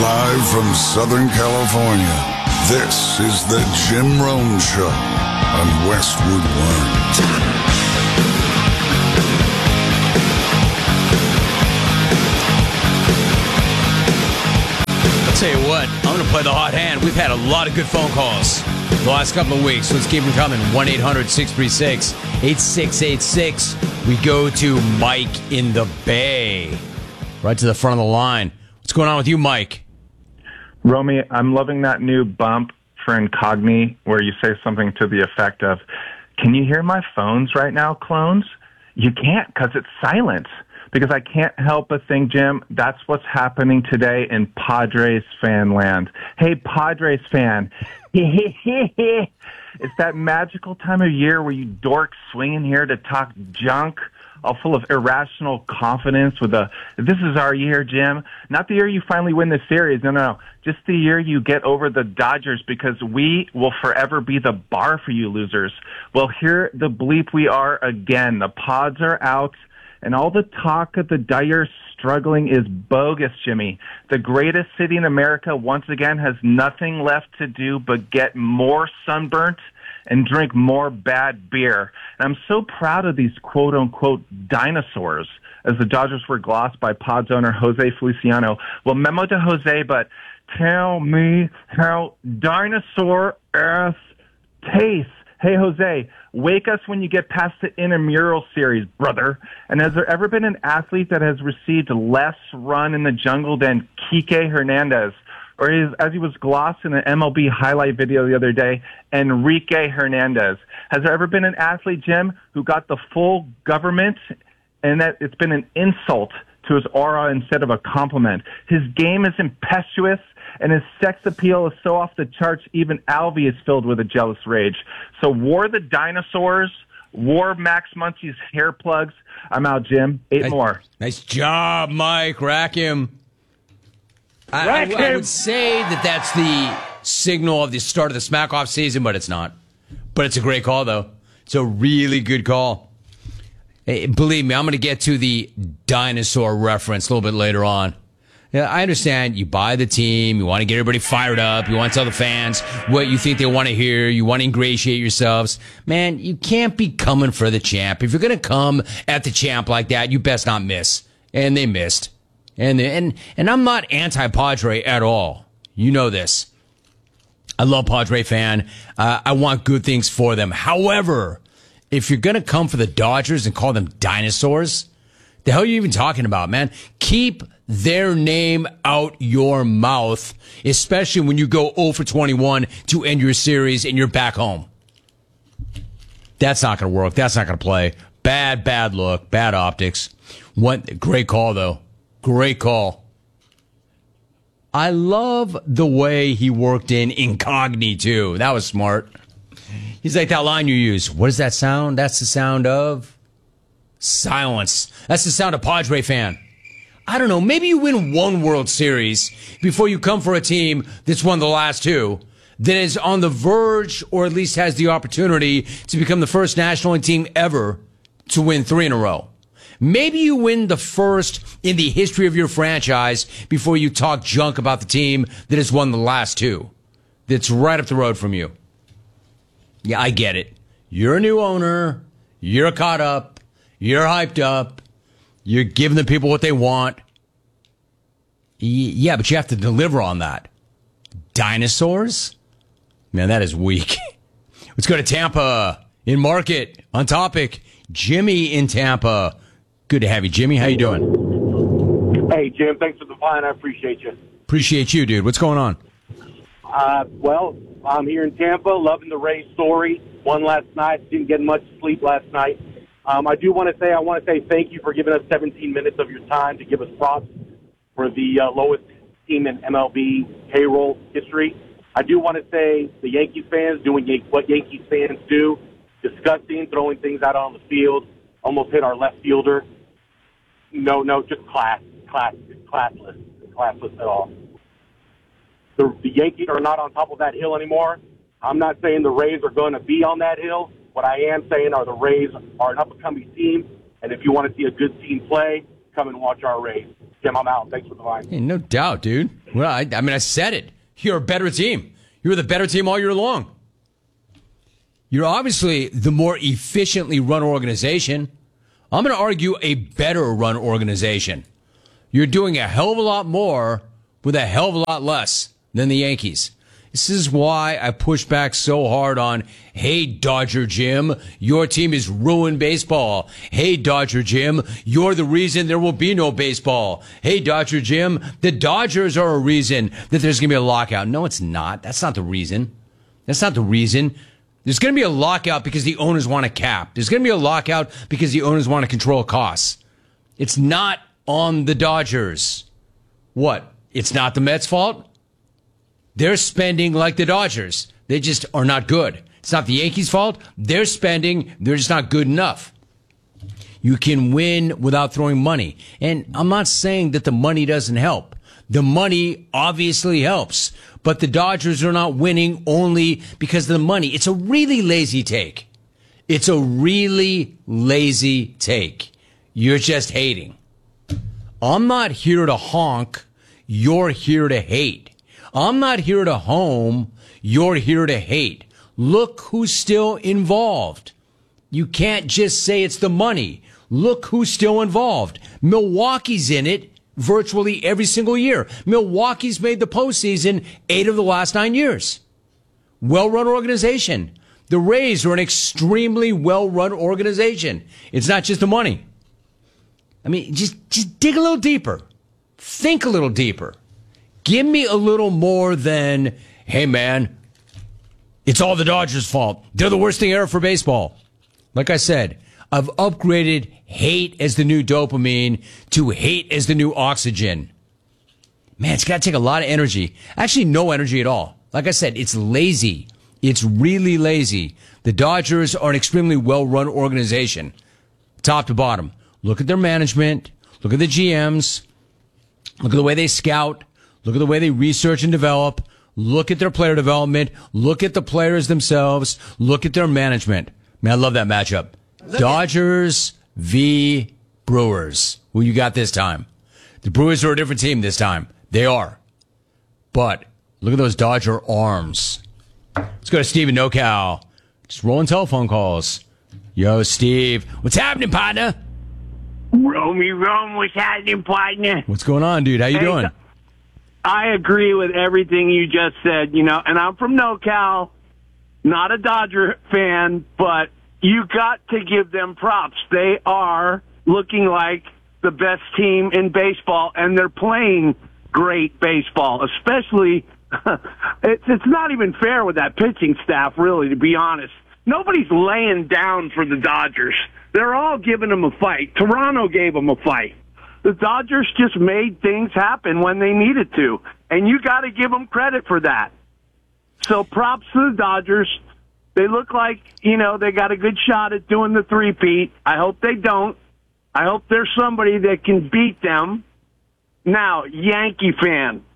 Live from Southern California, this is the Jim Rome Show on Westwood One. I'll tell you what, I'm going to play the hot hand. We've had a lot of good phone calls the last couple of weeks. Let's keep them coming. 1-800-636-8686. We go to Mike in the Bay. Right to the front of the line. What's going on with you, Mike? Romy, I'm loving that new bump for Incogni where you say something to the effect of, "Can you hear my phones right now, clones?" You can't because it's silent. Because I can't help but think, Jim, that's what's happening today in Padres fan land. Hey, Padres fan. It's that magical time of year where you dorks swing in here to talk junk, all full of irrational confidence with this is our year, Jim. Not the year you finally win the series. No. Just the year you get over the Dodgers because we will forever be the bar for you losers. Well, here the bleep we are again. The Pods are out. And all the talk of the dire struggling is bogus, Jimmy. The greatest city in America, once again, has nothing left to do but get more sunburnt and drink more bad beer. And I'm so proud of these quote-unquote dinosaurs, as the Dodgers were glossed by Pods owner Jose Feliciano. Well, memo to Jose, but tell me how dinosaur-ass tastes. Hey, Jose, wake us when you get past the intramural series, brother. And has there ever been an athlete that has received less run in the jungle than Kike Hernandez? Or as he was glossed in an MLB highlight video the other day, Enrique Hernandez. Has there ever been an athlete, Jim, who got the full government and that it's been an insult to his aura instead of a compliment? His game is impetuous, and his sex appeal is so off the charts, even Alvy is filled with a jealous rage. So war the dinosaurs, war Max Muncy's hair plugs. I'm out, Jim. Eight more. Nice job, Mike. Rack him. I would say that's the signal of the start of the smack-off season, but it's not. But it's a great call, though. It's a really good call. Hey, believe me, I'm going to get to the dinosaur reference a little bit later on. Yeah, I understand you buy the team, you want to get everybody fired up, you want to tell the fans what you think they want to hear, you want to ingratiate yourselves. Man, you can't be coming for the champ. If you're going to come at the champ like that, you best not miss. And they missed. And I'm not anti-Padre at all. You know this. I love Padre fan. I want good things for them. However, if you're going to come for the Dodgers and call them dinosaurs, the hell are you even talking about, man? Keep their name out your mouth, especially when you go 0 for 21 to end your series and you're back home. That's not going to work. That's not going to play. Bad look, bad optics. Great call, though. Great call. I love the way he worked in Incogni, too. That was smart. He's like that line you use. What is that sound? That's the sound of silence. That's the sound of Padre fan. I don't know. Maybe you win one World Series before you come for a team that's won the last two, that is on the verge or at least has the opportunity to become the first National League team ever to win 3 in a row. Maybe you win the first in the history of your franchise before you talk junk about the team that has won the last two, that's right up the road from you. Yeah, I get it. You're a new owner. You're caught up. You're hyped up. You're giving the people what they want. Yeah, but you have to deliver on that. Dinosaurs? Man, that is weak. Let's go to Tampa. In market, on topic, Jimmy in Tampa. Good to have you, Jimmy. How you doing? Hey, Jim. Thanks for the fine. I appreciate you. Appreciate you, dude. What's going on? Well, I'm here in Tampa, loving the Rays story. Won last night. Didn't get much sleep last night. I want to say thank you for giving us 17 minutes of your time to give us props for the lowest team in MLB payroll history. I do want to say the Yankees fans doing what Yankees fans do, disgusting, throwing things out on the field, almost hit our left fielder. No, just classless at all. The Yankees are not on top of that hill anymore. I'm not saying the Rays are going to be on that hill. What I am saying are the Rays are an up-and-coming team, and if you want to see a good team play, come and watch our Rays. Jim, I'm out. Thanks for the line. Hey, no doubt, dude. Well, I said it. You're a better team. You're the better team all year long. You're obviously the more efficiently run organization. I'm going to argue a better run organization. You're doing a hell of a lot more with a hell of a lot less than the Yankees. This is why I push back so hard on, hey, Dodger Jim, your team has ruined baseball. Hey, Dodger Jim, you're the reason there will be no baseball. Hey, Dodger Jim, the Dodgers are a reason that there's going to be a lockout. No, it's not. That's not the reason. That's not the reason. There's going to be a lockout because the owners want to cap. There's going to be a lockout because the owners want to control costs. It's not on the Dodgers. What? It's not the Mets' fault? They're spending like the Dodgers. They just are not good. It's not the Yankees' fault. They're spending. They're just not good enough. You can win without throwing money. And I'm not saying that the money doesn't help. The money obviously helps. But the Dodgers are not winning only because of the money. It's a really lazy take. It's a really lazy take. You're just hating. I'm not here to honk. You're here to hate. I'm not here to home. You're here to hate. Look who's still involved. You can't just say it's the money. Look who's still involved. Milwaukee's in it virtually every single year. Milwaukee's made the postseason 8 of the last 9 years. Well-run organization. The Rays are an extremely well-run organization. It's not just the money. I mean, just dig a little deeper. Think a little deeper. Give me a little more than, hey, man, it's all the Dodgers' fault. They're the worst thing ever for baseball. Like I said, I've upgraded hate as the new dopamine to hate as the new oxygen. Man, it's got to take a lot of energy. Actually, no energy at all. Like I said, it's lazy. It's really lazy. The Dodgers are an extremely well-run organization, top to bottom. Look at their management. Look at the GMs. Look at the way they scout. Look at the way they research and develop. Look at their player development. Look at the players themselves. Look at their management. Man, I love that matchup. Dodgers v. Brewers. Who you got this time? The Brewers are a different team this time. They are. But look at those Dodger arms. Let's go to Steve in NoCal. Just rolling telephone calls. Yo, Steve. What's happening, partner? Romy Rome, what's happening, partner? What's going on, dude? How you doing? I agree with everything you just said, and I'm from NoCal, not a Dodger fan, but you got to give them props. They are looking like the best team in baseball, and they're playing great baseball, especially it's not even fair with that pitching staff, really, to be honest. Nobody's laying down for the Dodgers. They're all giving them a fight. Toronto gave them a fight. The Dodgers just made things happen when they needed to, and you got to give them credit for that. So props to the Dodgers. They look like, they got a good shot at doing the three-peat. I hope they don't. I hope there's somebody that can beat them. Now, Yankee fan.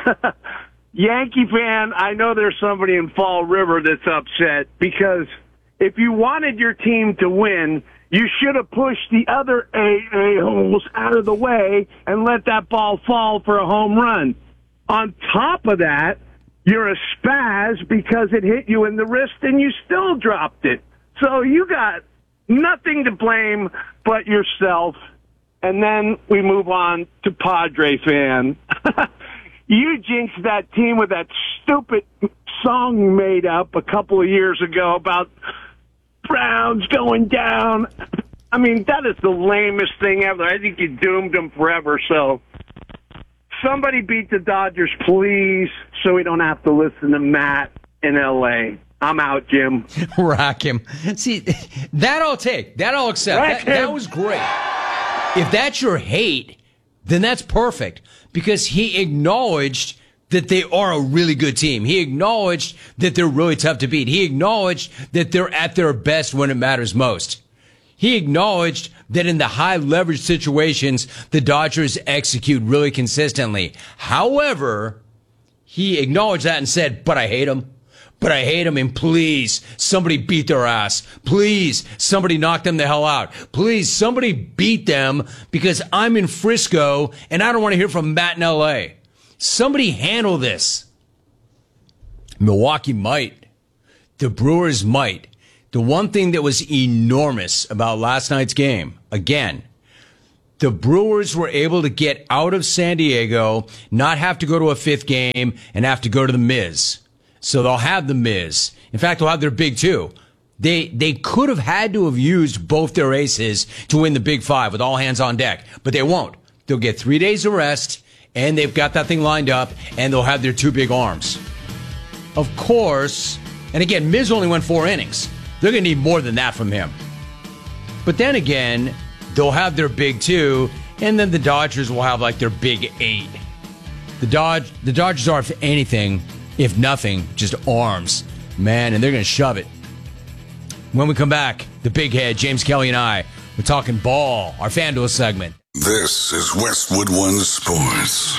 Yankee fan, I know there's somebody in Fall River that's upset because if you wanted your team to win, you should have pushed the other a-holes out of the way and let that ball fall for a home run. On top of that, you're a spaz because it hit you in the wrist and you still dropped it. So you got nothing to blame but yourself. And then we move on to Padre fan. You jinxed that team with that stupid song you made up a couple of years ago about Browns going down. I mean, that is the lamest thing ever. I think you doomed them forever. So somebody beat the Dodgers, please, so we don't have to listen to Matt in L.A. I'm out, Jim. Rack him. See, that I'll take. That I'll accept. That was great. If that's your hate, then that's perfect because he acknowledged that they are a really good team. He acknowledged that they're really tough to beat. He acknowledged that they're at their best when it matters most. He acknowledged that in the high leverage situations, the Dodgers execute really consistently. However, he acknowledged that and said, but I hate them. But I hate them, and please, somebody beat their ass. Please, somebody knock them the hell out. Please, somebody beat them because I'm in Frisco, and I don't want to hear from Matt in L.A. Somebody handle this. Milwaukee might. The Brewers might. The one thing that was enormous about last night's game, again, the Brewers were able to get out of San Diego, not have to go to a fifth game, and have to go to the Miz. So they'll have the Miz. In fact, they'll have their big two. They could have had to have used both their aces to win the Big Five with all hands on deck, but they won't. They'll get 3 days of rest, and they've got that thing lined up, and they'll have their two big arms. Of course, and again, Miz only went 4 innings. They're going to need more than that from him. But then again, they'll have their big two, and then the Dodgers will have like their big 8. The Dodgers are, if anything, if nothing, just arms. Man, and they're going to shove it. When we come back, the big head, James Kelly and I, we're talking ball, our FanDuel segment. This is Westwood One Sports.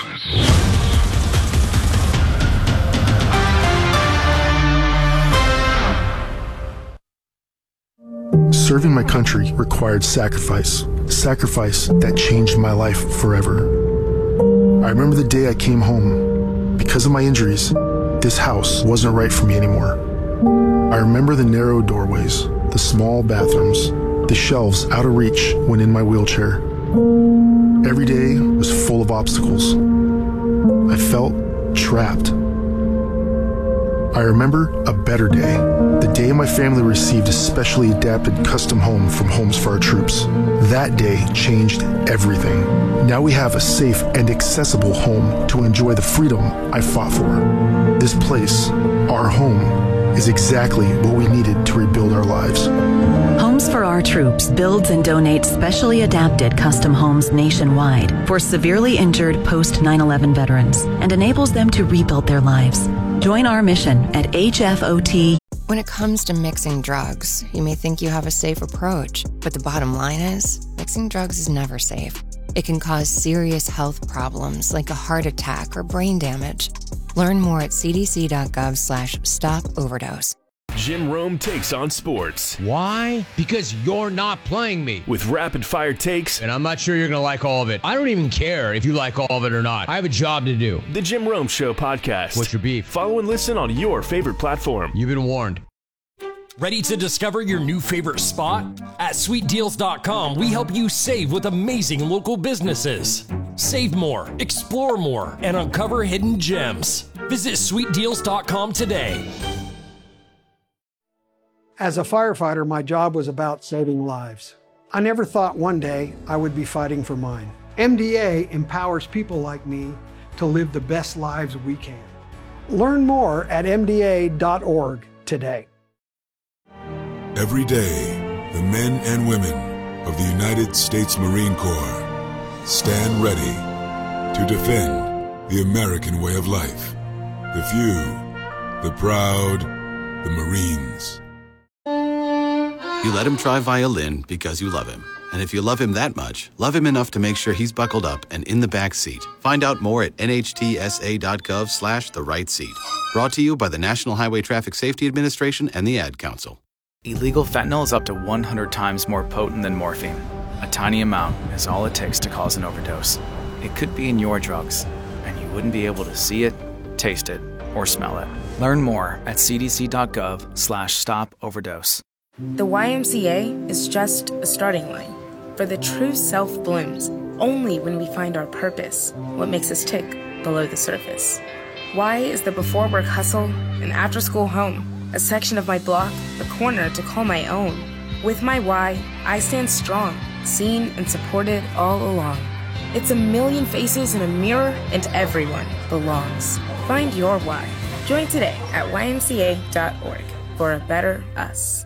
Serving my country required sacrifice. Sacrifice that changed my life forever. I remember the day I came home. Because of my injuries, this house wasn't right for me anymore. I remember the narrow doorways, the small bathrooms, the shelves out of reach when in my wheelchair. Every day was full of obstacles. I felt trapped. I remember a better day, the day my family received a specially adapted custom home from Homes for Our Troops. That day changed everything. Now we have a safe and accessible home to enjoy the freedom I fought for. This place, our home, is exactly what we needed to rebuild our lives. Homes for Our Troops builds and donates specially adapted custom homes nationwide for severely injured post 9/11 veterans and enables them to rebuild their lives. Join our mission at HFOT. When it comes to mixing drugs, you may think you have a safe approach, but the bottom line is, mixing drugs is never safe. It can cause serious health problems like a heart attack or brain damage. Learn more at cdc.gov/stop-overdose. Jim Rome takes on sports. Why? Because you're not playing me. With rapid-fire takes. And I'm not sure you're going to like all of it. I don't even care if you like all of it or not. I have a job to do. The Jim Rome Show podcast. What's your beef? Follow and listen on your favorite platform. You've been warned. Ready to discover your new favorite spot? At SweetDeals.com, we help you save with amazing local businesses. Save more, explore more, and uncover hidden gems. Visit SweetDeals.com today. As a firefighter, my job was about saving lives. I never thought one day I would be fighting for mine. MDA empowers people like me to live the best lives we can. Learn more at MDA.org today. Every day, the men and women of the United States Marine Corps stand ready to defend the American way of life. The few, the proud, the Marines. You let him try violin because you love him. And if you love him that much, love him enough to make sure he's buckled up and in the back seat. Find out more at nhtsa.gov/the right seat. Brought to you by the National Highway Traffic Safety Administration and the Ad Council. Illegal fentanyl is up to 100 times more potent than morphine. A tiny amount is all it takes to cause an overdose. It could be in your drugs, and you wouldn't be able to see it, taste it, or smell it. Learn more at cdc.gov/stop-overdose. The YMCA is just a starting line, for the true self blooms only when we find our purpose, what makes us tick below the surface. Y is the before work hustle, an after school home, a section of my block, a corner to call my own. With my Y, I stand strong, seen and supported all along. It's a million faces in a mirror, and everyone belongs. Find your Y. Join today at ymca.org for a better us.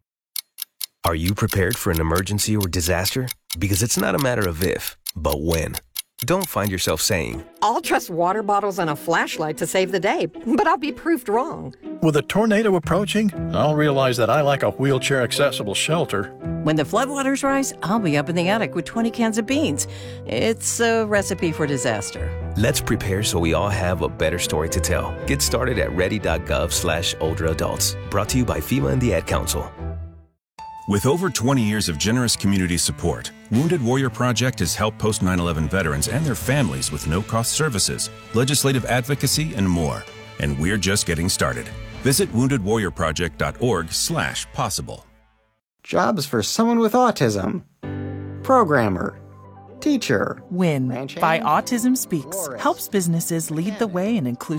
Are you prepared for an emergency or disaster? Because it's not a matter of if, but when. Don't find yourself saying, I'll trust water bottles and a flashlight to save the day, but I'll be proved wrong. With a tornado approaching, I'll realize that I like a wheelchair-accessible shelter. When the floodwaters rise, I'll be up in the attic with 20 cans of beans. It's a recipe for disaster. Let's prepare so we all have a better story to tell. Get started at ready.gov/older adults. Brought to you by FEMA and the Ad Council. With over 20 years of generous community support, Wounded Warrior Project has helped post 9/11 veterans and their families with no-cost services, legislative advocacy, and more. And we're just getting started. Visit woundedwarriorproject.org/possible. Jobs for someone with autism. Programmer. Teacher. WIN by Autism Speaks helps businesses lead the way in inclusive